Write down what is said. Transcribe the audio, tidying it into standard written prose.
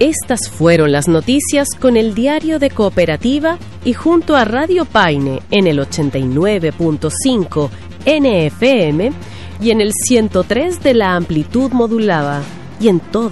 Estas fueron las noticias con el Diario de Cooperativa y junto a Radio Paine en el 89.5 NFM y en el 103 de la amplitud modulada y en todo